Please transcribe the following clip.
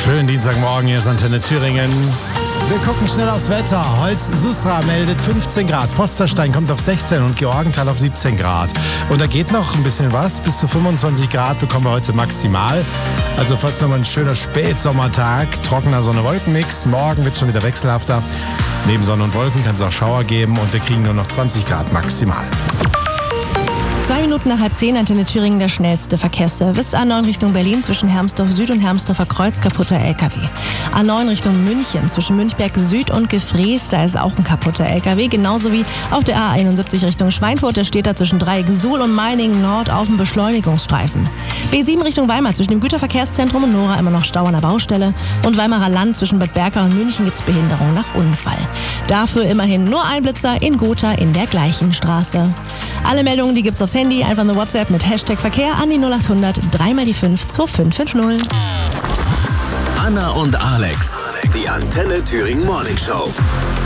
Schönen Dienstagmorgen, hier ist Antenne Thüringen. Wir gucken schnell aufs Wetter. Holz-Susra meldet 15 Grad, Posterstein kommt auf 16 und Georgenthal auf 17 Grad. Und da geht noch ein bisschen was, bis zu 25 Grad bekommen wir heute maximal. Also fast nochmal ein schöner Spätsommertag, trockener Sonne-Wolken-Mix. Morgen wird es schon wieder wechselhafter. Neben Sonne und Wolken kann es auch Schauer geben und wir kriegen nur noch 20 Grad maximal. 2 Minuten nach 9:30, Antenne Thüringen, der schnellste Verkehrsservice. A9 Richtung Berlin zwischen Hermsdorf Süd und Hermsdorfer Kreuz, kaputter LKW. A9 Richtung München zwischen Münchberg Süd und Gefrees, da ist auch ein kaputter LKW. Genauso wie auf der A71 Richtung Schweinfurt, der steht da zwischen Dreieck-Suhl und Meiningen Nord auf dem Beschleunigungsstreifen. B7 Richtung Weimar zwischen dem Güterverkehrszentrum und Nora immer noch Stau an der Baustelle. Und Weimarer Land zwischen Bad Berka und München gibt's Behinderung nach Unfall. Dafür immerhin nur ein Blitzer in Gotha in der gleichen Straße. Alle Meldungen, die gibt's aufs Handy, einfach eine WhatsApp mit Hashtag Verkehr an die 0800 3 mal die 5 2550. Anna und Alex, die Antenne Thüringen Morning Show.